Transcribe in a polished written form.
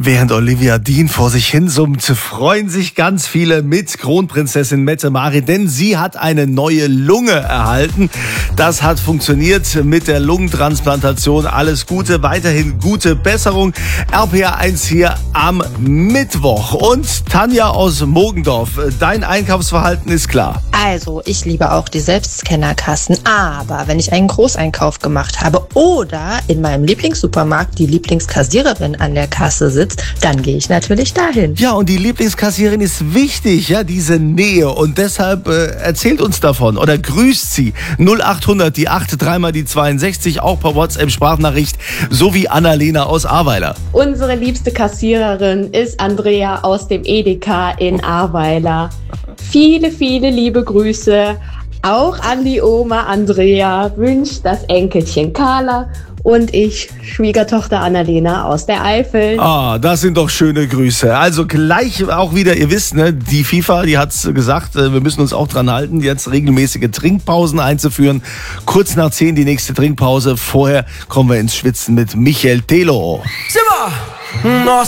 Während Olivia Dean vor sich hin summt, freuen sich ganz viele mit Kronprinzessin Mette-Marit, denn sie hat eine neue Lunge erhalten. Das hat funktioniert mit der Lungentransplantation. Alles Gute, weiterhin gute Besserung. RPA1 hier am Mittwoch. Und Tanja aus Mogendorf, dein Einkaufsverhalten ist klar. Also, ich liebe auch die Selbstscannerkassen, aber wenn ich einen Großeinkauf gemacht habe oder in meinem Lieblingssupermarkt die Lieblingskassiererin an der Kasse sitzt, dann gehe ich natürlich dahin. Ja, und die Lieblingskassiererin ist wichtig, ja, diese Nähe. Und deshalb erzählt uns davon oder grüßt sie. 0800, die 8, dreimal die 62, auch per WhatsApp-Sprachnachricht, sowie Annalena aus Ahrweiler. Unsere liebste Kassiererin ist Andrea aus dem Edeka in Ahrweiler. Viele, viele liebe Grüße. Auch an die Oma Andrea wünscht das Enkelchen Carla und ich, Schwiegertochter Annalena aus der Eifel. Ah, das sind doch schöne Grüße. Also gleich auch wieder, ihr wisst, ne, die FIFA, die hat's gesagt, wir müssen uns auch dran halten, jetzt regelmäßige Trinkpausen einzuführen. Kurz nach 10 die nächste Trinkpause. Vorher kommen wir ins Schwitzen mit Michael Telo. Simmer!